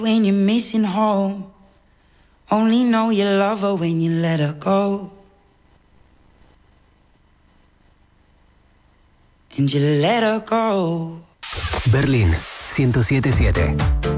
When you're missing home, only know you love her when you let her go. And you let her go. Berlín 107.7.